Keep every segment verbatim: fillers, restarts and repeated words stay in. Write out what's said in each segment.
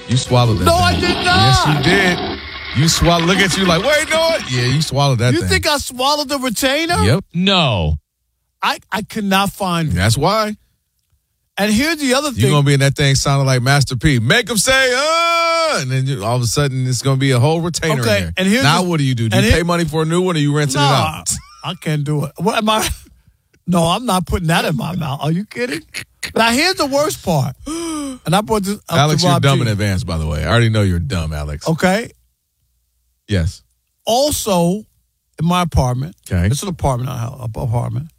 You swallowed that No, thing. I did not. Yes, you did. You swallowed. Look at you like, wait, no. Yeah, you swallowed that You thing. think I swallowed the retainer? Yep. No. I, I could not find it. That's why. And here's the other thing. You're going to be in that thing sounding like Master P. Make him say, uh, and then you, all of a sudden it's going to be a whole retainer Okay, in there. and here's now the- what do you do? Do and you here- pay money for a new one or you rinsing it Nah, out? I can't do it. What am I? No, I'm not putting that in my mouth. Are you kidding? Now, here's the worst part. And I brought this up Alex, to you're Rob dumb G. in advance, by the way. I already know you're dumb, Alex. Okay. Yes. Also, in my apartment, Okay. it's an apartment, I have, apartment.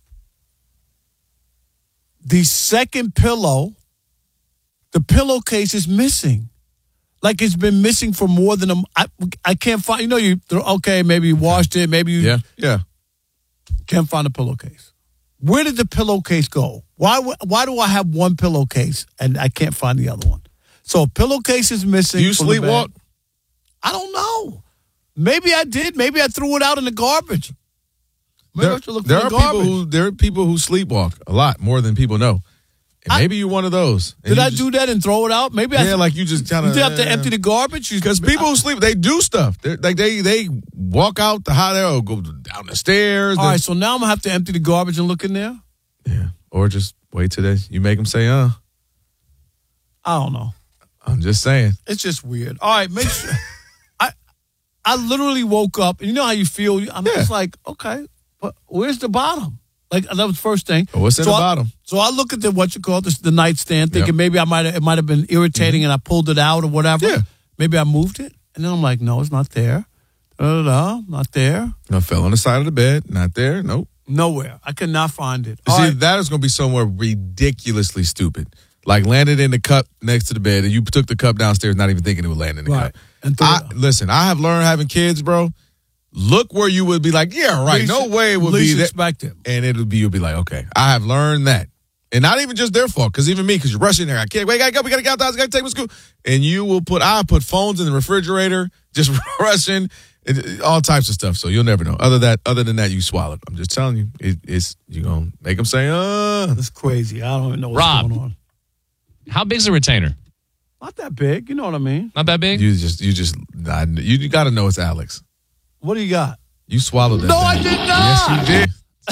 The second pillow, the pillowcase is missing. Like it's been missing for more than a. I, I can't find. You know, you okay? Maybe you washed it. Maybe you Yeah. Yeah. can't find the pillowcase. Where did the pillowcase go? Why? Why do I have one pillowcase and I can't find the other one? So a pillowcase is missing. Do you from the sleepwalk? bed. I don't know. Maybe I did. Maybe I threw it out in the garbage. Maybe There, I should look there for are the garbage. people who there are people who sleepwalk a lot more than people know. And I- maybe you're one of those. And Did you I just- do that and throw it out? Maybe I. Yeah, like you just kind You of. did have to empty the garbage Because people who sleep, they do stuff. They're, like they they walk out the hot air or go down the stairs. All They- right, so now I'm gonna have to empty the garbage and look in there. Yeah, or just wait till they, you make them say, "Uh." I don't know. I'm just saying. It's just weird. All right, make sure. I I literally woke up, and you know how you feel. I'm Yeah. just like, okay, but where's the bottom? Like that was the first thing. Oh, what's in So the I- bottom? So I look at the what you call this, the nightstand, thinking Yep. maybe I might it might have been irritating, and I pulled it out or whatever. Yeah. Maybe I moved it, and then I'm like, no, it's not there. Da, da, da, not there. I fell on the side of the bed. Not there. Nope. Nowhere. I could not find it. See, All right. that is going to be somewhere ridiculously stupid. Like landed in the cup next to the bed, and you took the cup downstairs, not even thinking it would land in the Right. cup. And threw I, it out. listen, I have learned having kids, bro. Look where you would be like, yeah, right. Least- No way it would least be that. expect it. And it'll be, you'll be like, okay, I have learned that. And not even just their fault, because even me, because you're rushing there. I can't wait, gotta go, we gotta get outside, we gotta take them to school. And you will put, I put phones in the refrigerator, just rushing, and all types of stuff. So you'll never know. Other that, other than that, you swallowed. I'm just telling you, it, it's, you're gonna make them say, uh. That's crazy. I don't even know what's Rob. going on. How big's a retainer? Not that big. You know what I mean? Not that big? You just, you just, I, you, you gotta know it's Alex. What do you got? You swallowed that. No, I thing. did not. Yes, you did.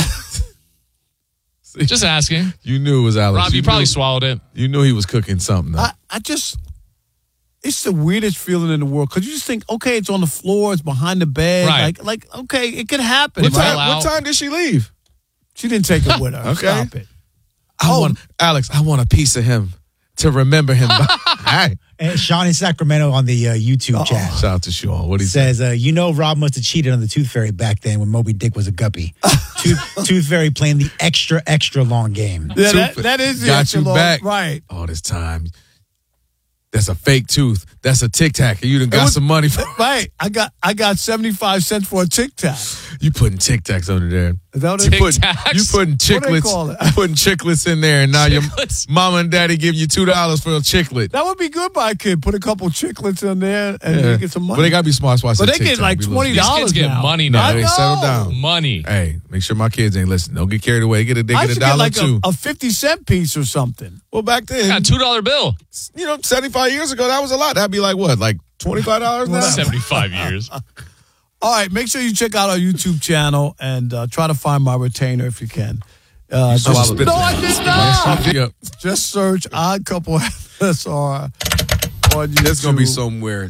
See, Just asking. you knew it was Alex. Rob, you, you probably knew, swallowed it. You knew he was cooking something. Though. I, I just, it's the weirdest feeling in the world because you just think, okay, it's on the floor, it's behind the bed, Right. like, like, okay, it could happen. what, fell time, right? out. what time did she leave? She didn't take it with her. Okay. Stop it. I Oh. want Alex. I want a piece of him to remember him. by. Hey, And Sean in Sacramento on the uh, YouTube chat shout out to Sean. What he said. says, uh, you know, Rob must have cheated on the Tooth Fairy back then when Moby Dick was a guppy. Tooth, Tooth Fairy playing the extra, extra long game. Yeah, that, Tooth- that is the got extra you long- back right? all this time. That's a fake tooth. That's a Tic Tac. You done got was- some money for. Right. I got, I got seventy five cents for a Tic Tac. You putting Tic Tacs under there. Is that what You it Tic is? putting, Tacs? you putting What do they chiclets. call it? You putting chiclets in there, and now Chiclets? your mama and daddy give you two dollars for a chiclet. That would be good by a kid. Put a couple chiclets in there and Yeah. you get some money. But they gotta be smart. But But they get like twenty These dollars kids get now. money No, now. they I settle know. down. Money. Hey, make sure my kids ain't listening. Don't get carried away. Get a they I get a should get dollar like too. a, a fifty cent piece or something. well, back then, Got a two dollar bill. you know, seventy five years ago, that was a lot. That'd be like what, like twenty five dollars now. Seventy-five years. All right, make sure you check out our YouTube channel and uh, try to find my retainer if you can. Uh, You swallowed just, it. no, I did not. Yep. Just search Odd Couple F S R on YouTube. That's gonna be somewhere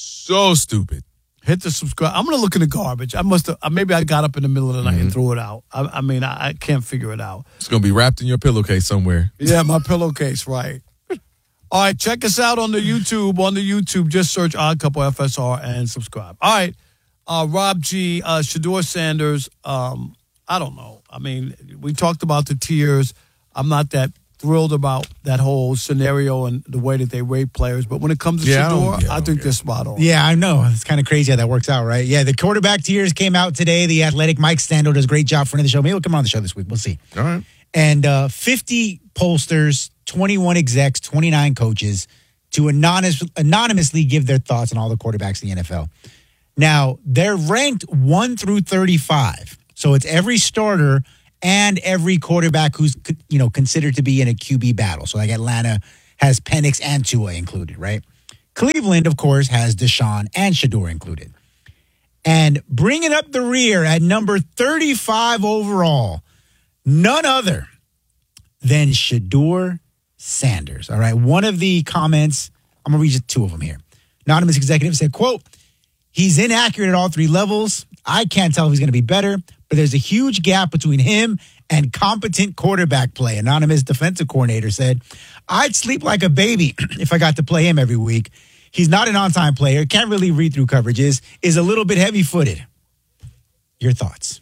so stupid. Hit the subscribe. I'm gonna look in the garbage. I must have. Maybe I got up in the middle of the night and threw it out. I, I mean, I, I can't figure it out. It's gonna be wrapped in your pillowcase somewhere. Yeah, my pillowcase, right. All right, check us out on the YouTube. On the YouTube, just search Odd Couple F S R and subscribe. All right, uh, Rob G, uh, Shador Sanders. Um, I don't know. I mean, we talked about the tiers. I'm not that thrilled about that whole scenario and the way that they rate players. But when it comes to Yeah, I don't- Shador, yeah, I I, don't think get they're spot on. Yeah, I know. It's kind of crazy how that works out, right? Yeah, the quarterback tiers came out today. The Athletic Mike Stando does a great job for the show. Maybe he'll come on the show this week. We'll see. All right. And uh, fifty pollsters, twenty-one execs, twenty-nine coaches to anonymous, anonymously give their thoughts on all the quarterbacks in the N F L. Now, they're ranked one through thirty-five. So it's every starter and every quarterback who's, you know, considered to be in a Q B battle. So like Atlanta has Penix and Tua included, right? Cleveland, of course, has Deshaun and Shedeur included. And bringing up the rear at number thirty-five overall, none other than Shedeur Sanders. All right, one of the comments, I'm going to read just two of them here. Anonymous executive said, quote, he's inaccurate at all three levels. I can't tell if he's going to be better, but there's a huge gap between him and competent quarterback play. Anonymous defensive coordinator said, I'd sleep like a baby if I got to play him every week. He's not an on-time player, can't really read through coverages, is a little bit heavy-footed. Your thoughts?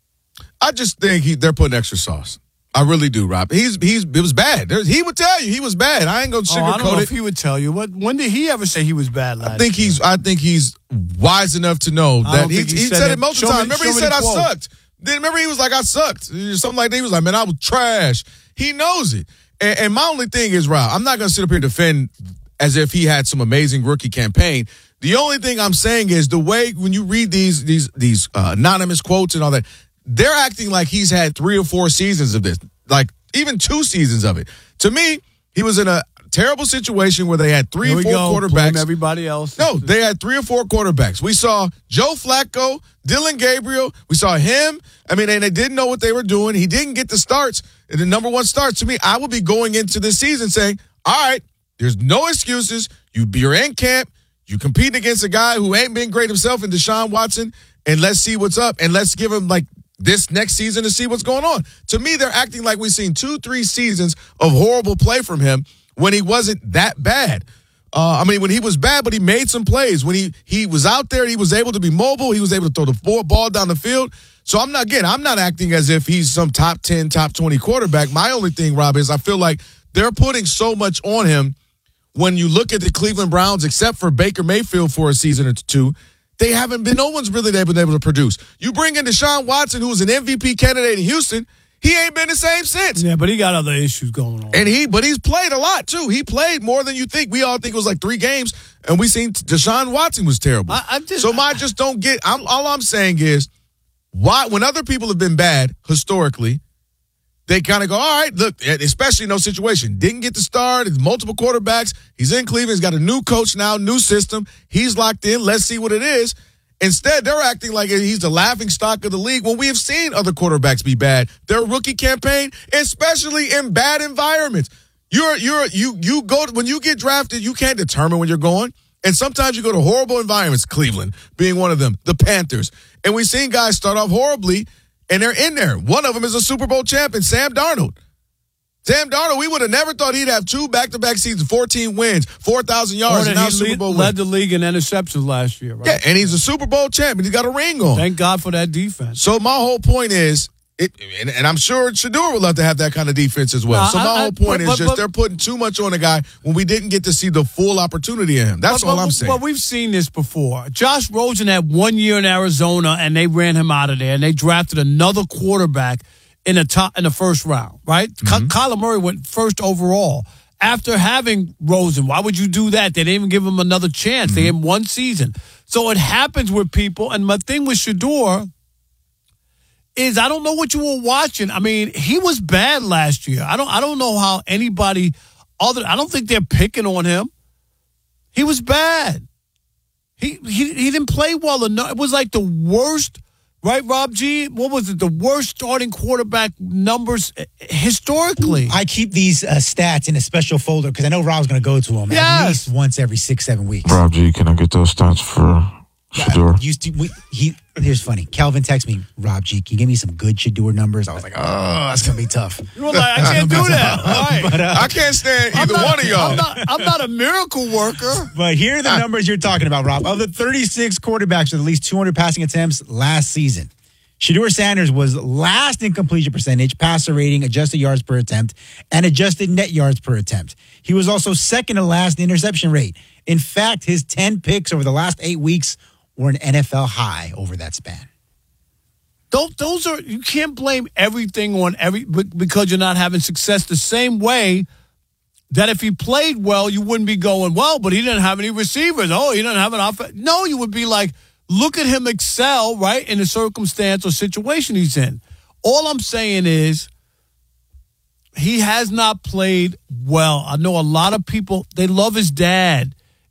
I just think he, they're putting extra sauce. I really do, Rob. He's he's it was bad. There's, he would tell you he was bad. I ain't gonna sugarcoat oh, I don't know it. if he would tell you. What? When did he ever say he was bad last I think year? he's. I think he's wise enough to know I that don't he, think he, he said, said it it. multiple Show times. me- Remember, show he me said the I quote. sucked. Then remember, he was like I sucked. Something like that. He was like, man, I was trash. He knows it. And, and my only thing is, Rob, I'm not gonna sit up here and defend as if he had some amazing rookie campaign. The only thing I'm saying is the way when you read these these these uh, anonymous quotes and all that, they're acting like he's had three or four seasons of this, like even two seasons of it. To me, he was in a terrible situation where they had three Here or we four go. Blame quarterbacks. everybody else. No, they had three or four quarterbacks. We saw Joe Flacco, Dylan Gabriel. We saw him. I mean, and they didn't know what they were doing. He didn't get the starts. And the number one starts, to me, I would be going into this season saying, all right, there's no excuses. You, you're in camp. You compete against a guy who ain't been great himself in Deshaun Watson, and let's see what's up, and let's give him, like, this next season to see what's going on. To me, they're acting like we've seen two, three seasons of horrible play from him when he wasn't that bad. Uh, I mean, when he was bad, but he made some plays. When he he was out there, he was able to be mobile. He was able to throw the ball down the field. So I'm not, again, I'm not acting as if he's some top ten, top twenty quarterback. My only thing, Rob, is I feel like they're putting so much on him. When you look at the Cleveland Browns, except for Baker Mayfield for a season or two, they haven't been, no one's really been able to produce. You bring in Deshaun Watson, who was an M V P candidate in Houston, he ain't been the same since. Yeah, but he got other issues going on. And he, but he's played a lot too. He played more than you think. We all think it was like three games, and we seen Deshaun Watson was terrible. I, I'm just, so my just don't get. I'm, all I'm saying is, why when other people have been bad historically, they kind of go, all right, look, especially in those situations. Didn't get the start. It's multiple quarterbacks. He's in Cleveland. He's got a new coach now, new system. He's locked in. Let's see what it is. Instead, they're acting like he's the laughing stock of the league when we have seen other quarterbacks be bad. Their rookie campaign, especially in bad environments. You're you're you you go when you get drafted, you can't determine when you're going. And sometimes you go to horrible environments, Cleveland being one of them, the Panthers. And we've seen guys start off horribly, and they're in there. One of them is a Super Bowl champion, Sam Darnold. Sam Darnold, we would have never thought he'd have two back-to-back seasons, fourteen wins, four thousand yards, Or and that now he Super lead- Bowl win. led the league in interceptions last year, right? Yeah, and he's a Super Bowl champion. He's got a ring on. Thank God for that defense. So my whole point is, it, and, and I'm sure Shedeur would love to have that kind of defense as well. No, so my I- I- whole point but- is but- just but- they're putting too much on a guy when we didn't get to see the full opportunity in him. That's But- all but- I'm saying. But we've seen this before. Josh Rosen had one year in Arizona, and they ran him out of there, and they drafted another quarterback in the top in the first round. Right? Mm-hmm. Ky- Kyler Murray went first overall after having Rosen. Why would you do that? They didn't even give him another chance. Mm-hmm. They gave him one season. So it happens with people. And my thing with Shedeur is I don't know what you were watching. I mean, he was bad last year. I don't I don't know how anybody other I don't think they're picking on him. He was bad. He he he didn't play well enough. It was like the worst, right, Rob G? What was it? The worst starting quarterback numbers historically. I keep these uh, stats in a special folder because I know Rob's going to go to them Yes. at least once every six, seven weeks. Rob G, can I get those stats for Shedeur? Used to, we, he, here's funny. Calvin texted me, Rob G, can you give me some good Shedeur numbers? I was like, oh, that's going to be tough. You were like, I can't do that. Right. But, uh, I can't stand I'm either not- one of y'all. I'm not, I'm not a miracle worker. But here are the numbers you're talking about, Rob. Of the thirty-six quarterbacks with at least two hundred passing attempts last season, Shedeur Sanders was last in completion percentage, passer rating, adjusted yards per attempt, and adjusted net yards per attempt. He was also second to last in interception rate. In fact, his ten picks over the last eight weeks were an N F L high over that span. Those, those are you can't blame everything on every because you're not having success the same way that if he played well, you wouldn't be going, well, but he didn't have any receivers. Oh, he didn't have an offense. No, you would be like, look at him excel, right, in the circumstance or situation he's in. All I'm saying is he has not played well. I know a lot of people, they love his dad.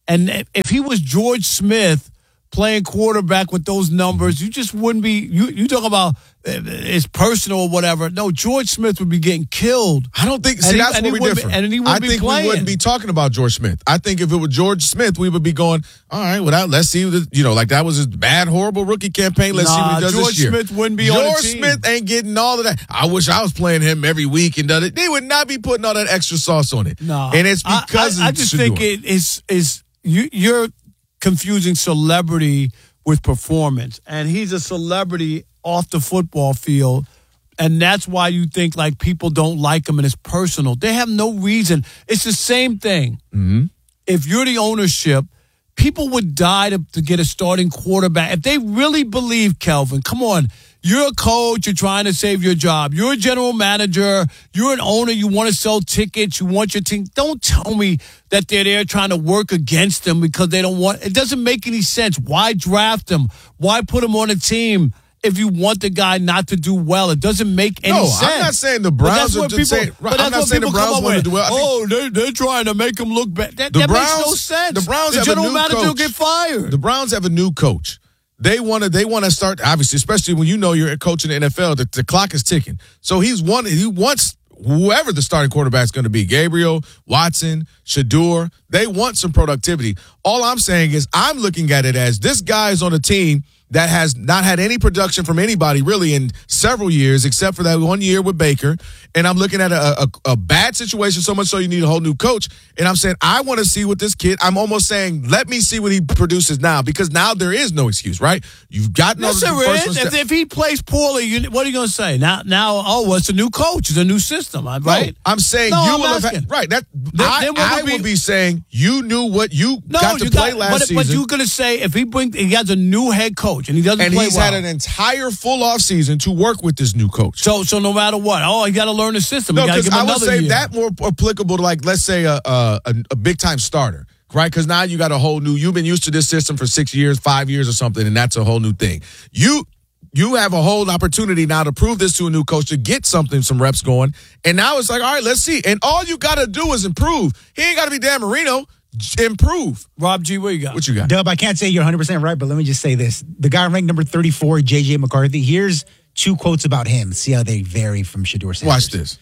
And if he was George Smith playing quarterback with those numbers, you just wouldn't be, you, you talk about it's personal or whatever. No, George Smith would be getting killed. I don't think, And see, he- that's and where he we're wouldn't be- different. and he I wouldn't be think we playing. wouldn't be talking about George Smith. I think if it were George Smith, we would be going, all right, well, that, let's see, this, you know, like that was his bad, horrible rookie campaign. Let's see what Nah, he does George this year. Smith wouldn't be George on the team. Smith ain't getting all of that. I wish I was playing him every week and done it. They would not be putting all that extra sauce on it. No. And it's I- because I, I of just Shedeur. think it is, is you, you're confusing celebrity with performance. And he's a celebrity off the football field. And that's why you think like people don't like him and it's personal. They have no reason. It's the same thing. Mm-hmm. If you're the ownership, people would die to, to get a starting quarterback. If they really believe, Kelvin, come on, you're a coach, you're trying to save your job. You're a general manager, you're an owner, you want to sell tickets, you want your team. Don't tell me that they're there trying to work against them because they don't want, it doesn't make any sense. Why draft them? Why put them on a team? If you want the guy not to do well, it doesn't make any No, sense. I'm not saying the But Browns that's are what just people, saying- right, but I'm that's not what saying the people Browns come up want to with. do well. I think- Oh, they, they're trying to make him look bad. That, The that Browns, makes no sense. The Browns the have general a new manager coach. will get fired. The Browns have a new coach. They want to. They want to start. Obviously, especially when you know you're a coach in the N F L, the, the clock is ticking. So he's one. He wants whoever the starting quarterback is going to be, Gabriel, Watson, Shedeur. They want some productivity. All I'm saying is, I'm looking at it as this guy is on a team that has not had any production from anybody really in several years, except for that one year with Baker. And I'm looking at a, a, a bad situation, so much so you need a whole new coach. And I'm saying, I want to see what this kid, I'm almost saying, let me see what he produces now, because now there is no excuse, right? You've gotten Yes, over the there first is. one If, step- if he plays poorly, you, what are you going to say? Now, now, oh, well, it's a new coach. It's a new system, right? No, I'm saying No, you I'm will have asking. had, right. That Then- I, then what I would will be- be saying you knew what you No, got to you play got, last but, season. but you're going to say if he brings, he has a new head coach and he doesn't and play he's well. had an entire full off season to work with this new coach. so, so no matter what, oh, he got to learn the system. No, You got to because give him I would another say year. that more applicable to, like, let's say a a, a, a big time starter, right? Because now you got a whole new. You've been used to this system for six years, five years, or something, and that's a whole new thing. You you have a whole opportunity now to prove this to a new coach, to get something, some reps going, and now it's like, all right, let's see. And all you got to do is improve. He ain't got to be Dan Marino. J- Improve. Rob G, what you got? What you got? Dub, I can't say you're one hundred percent right, but let me just say this. The guy ranked number thirty-four, J J McCarthy, here's two quotes about him. See how they vary from Shedeur Sanders. Watch this.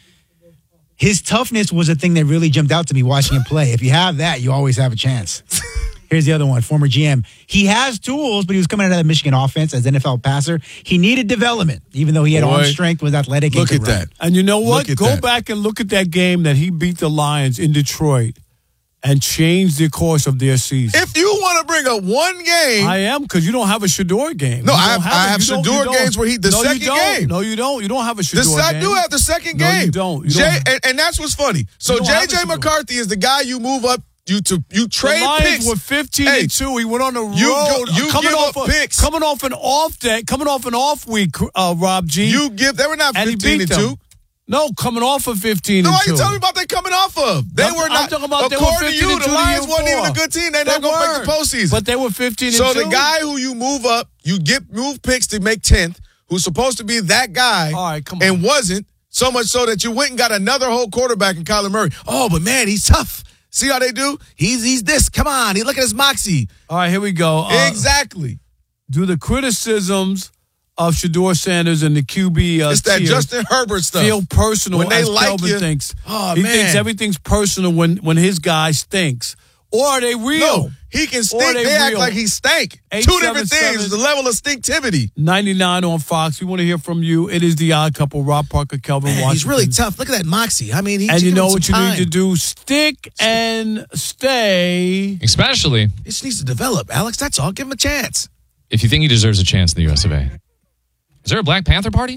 His toughness was a thing that really jumped out to me watching him play. If you have that, you always have a chance. Here's the other one, former G M. He has tools, but he was coming out of the Michigan offense as N F L passer. He needed development, even though he had Boy, arm strength, was athletic. and Look could at run. that. And you know what? Look at Go that. back and look at that game that he beat the Lions in Detroit and changed the course of their season. If you want to bring up one game, I am, because you don't have a Shedeur game. No, You I don't have- I it. have You don't- Shedeur you don't. games where he- the no, second you don't. game. No, you don't. You don't have a Shedeur this, I game. do have the second No, game. you don't. You Jay, don't. and, and that's what's funny. So You don't J have a J Shedeur. McCarthy is the guy you move up. You to you The trade Lions picks. were fifteen Hey, and two. He went on the road. you go- you coming give off up a, picks. Coming off an off day. Coming off an off week. Uh, Rob G. You give. They were not and he fifteen beat and them. two. No, coming off of fifteen No, and why two. you telling me about they coming off of? They I'm- were I'm not. talking about they were according to fifteen you, and the two the Lions year wasn't even a before. good team. They're They not going to make the weren't. postseason. But they were fifteen and So two. the guy who you move up, you get move picks to make tenth, who's supposed to be that guy, All right, come on. and wasn't, so much so that you went and got another whole quarterback in Kyler Murray. Oh, but man, he's tough. See how they do? He's he's this. Come on, he look at his moxie. All right, here we go. Uh, exactly. Do the criticisms of Shedeur Sanders and the Q B uh, It's that tier Justin Herbert stuff. feel personal When they as like Kelvin you- thinks? Oh, he man. thinks everything's personal when, when his guy stinks. Or are they real? No, he can Or stink. they They, act real? like he stank. Eight, Two seven, different things. seven. The level of stinktivity. ninety-nine on Fox. We want to hear from you. It is the Odd Couple. Rob Parker, Kelvin Man, Washington. he's really tough. Look at that moxie. I mean, he And you give know him what you some need to time. do? Stick and stay. Especially He just needs to develop, Alex. That's all. Give him a chance. if you think he deserves a chance in the U S of A. Is there a Black Panther party?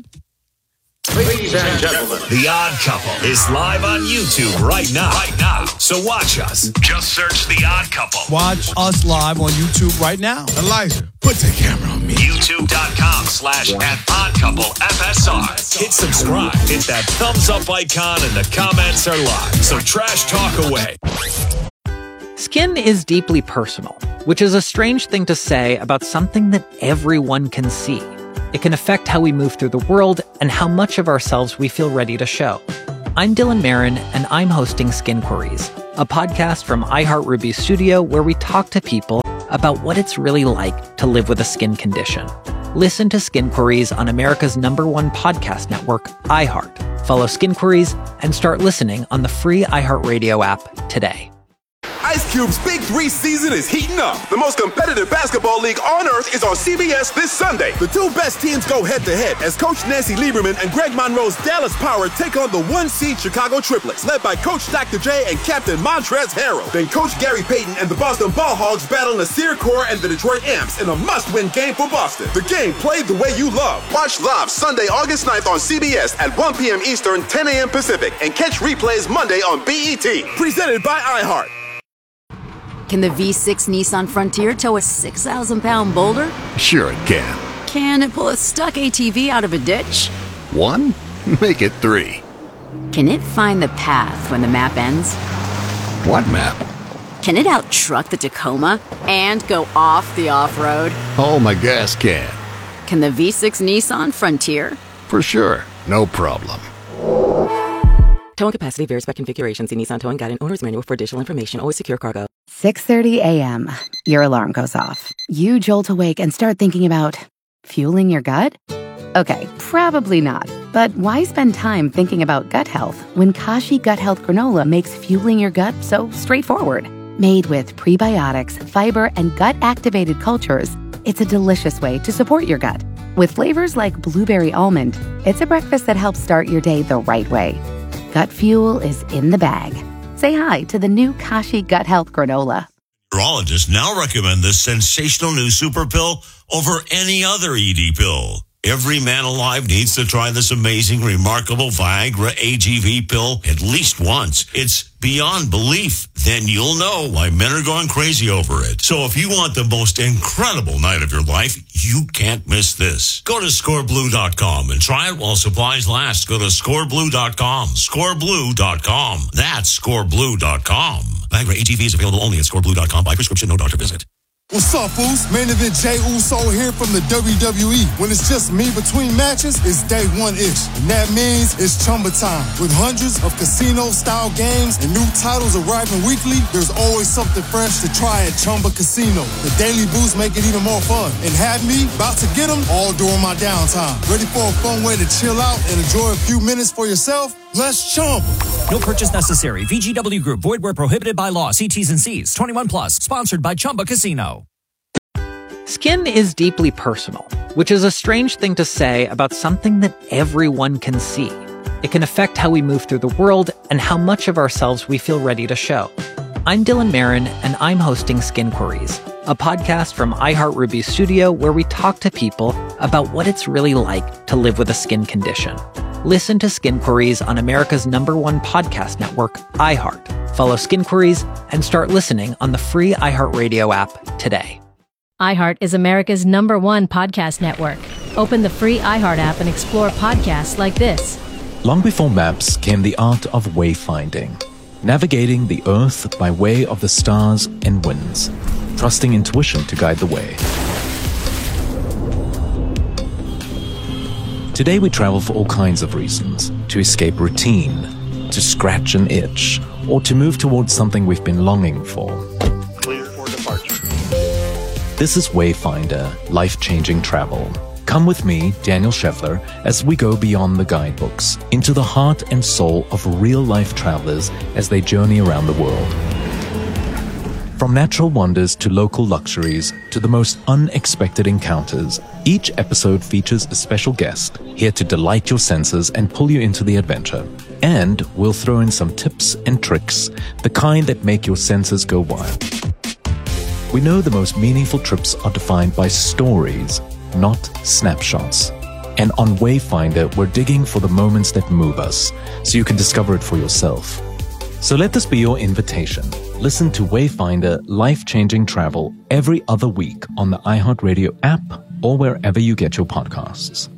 Ladies and gentlemen, The Odd Couple is live on YouTube right now. Right now. So watch us. Just search The Odd Couple. Watch us live on YouTube right now. Elijah, put the camera on me. YouTube.com slash at Odd Couple F S R. Hit subscribe. Hit that thumbs up icon and the comments are live. So trash talk away. Skin is deeply personal, which is a strange thing to say about something that everyone can see. It can affect how we move through the world and how much of ourselves we feel ready to show. I'm Dylan Marin, and I'm hosting Skin Queries, a podcast from iHeartRuby Studio where we talk to people about what it's really like to live with a skin condition. Listen to Skin Queries on America's number one podcast network, iHeart. Follow Skin Queries and start listening on the free iHeartRadio app today. Ice Cube's Big Three season is heating up. The most competitive basketball league on earth is on C B S this Sunday. The two best teams go head-to-head as Coach Nancy Lieberman and Greg Monroe's Dallas Power take on the one-seed Chicago Triplets, led by Coach Doctor J and Captain Montrezl Harrell. Then Coach Gary Payton and the Boston Ball Hogs battle Nasir Kaur and the Detroit Amps in a must-win game for Boston. The game played the way you love. Watch live Sunday, August ninth on C B S at one p.m. Eastern, ten a.m. Pacific, and catch replays Monday on B E T. Presented by iHeart. Can the V six Nissan Frontier tow a six thousand pound boulder? Sure it can. Can it pull a stuck A T V out of a ditch? One? Make it three. Can it find the path when the map ends? What map? Can it out-truck the Tacoma and go off the off-road? Oh, my gas can. Can the V six Nissan Frontier? For sure. No problem. Towing capacity varies by configuration. See Nissan Towing Guide and Owner's Manual for additional information. Always secure cargo. six thirty a.m. Your alarm goes off. You jolt awake and start thinking about fueling your gut? Okay, probably not. But why spend time thinking about gut health when Kashi Gut Health Granola makes fueling your gut so straightforward? Made with prebiotics, fiber, and gut-activated cultures, it's a delicious way to support your gut. With flavors like blueberry almond, it's a breakfast that helps start your day the right way. Gut fuel is in the bag. Say hi to the new Kashi Gut Health Granola. Urologists now recommend this sensational new super pill over any other E D pill. Every man alive needs to try this amazing, remarkable Viagra A G V pill at least once. It's beyond belief. Then you'll know why men are going crazy over it. So if you want the most incredible night of your life, you can't miss this. Go to score blue dot com and try it while supplies last. Go to score blue dot com. score blue dot com. That's score blue dot com. Viagra A G V is available only at score blue dot com by prescription, no doctor visit. What's up, Foos? Main event Jey Uso here from the W W E. When it's just me between matches, it's day one-ish. And that means it's Chumba time. With hundreds of casino-style games and new titles arriving weekly, there's always something fresh to try at Chumba Casino. The daily boosts make it even more fun. And have me about to get them all during my downtime. Ready for a fun way to chill out and enjoy a few minutes for yourself? Let's Chumba. No purchase necessary. V G W Group. Void where prohibited by law. See T's and C's. twenty-one plus. Sponsored by Chumba Casino. Skin is deeply personal, which is a strange thing to say about something that everyone can see. It can affect how we move through the world and how much of ourselves we feel ready to show. I'm Dylan Marin, and I'm hosting Skin Queries, a podcast from iHeartRuby Studio where we talk to people about what it's really like to live with a skin condition. Listen to Skin Queries on America's number one podcast network, iHeart. Follow Skin Queries and start listening on the free iHeartRadio app today. iHeart is America's number one podcast network. Open the free iHeart app and explore podcasts like this. Long before maps came the art of wayfinding, navigating the earth by way of the stars and winds, trusting intuition to guide the way. Today we travel for all kinds of reasons: to escape routine, to scratch an itch, or to move towards something we've been longing for. Clear for departure. This is Wayfinder, life-changing travel. Come with me, Daniel Scheffler, as we go beyond the guidebooks, into the heart and soul of real-life travelers as they journey around the world. From natural wonders to local luxuries to the most unexpected encounters, each episode features a special guest here to delight your senses and pull you into the adventure. And we'll throw in some tips and tricks, the kind that make your senses go wild. We know the most meaningful trips are defined by stories, not snapshots. And on Wayfinder, we're digging for the moments that move us, so you can discover it for yourself. So let this be your invitation. Listen to Wayfinder Life-Changing Travel every other week on the iHeartRadio app or wherever you get your podcasts.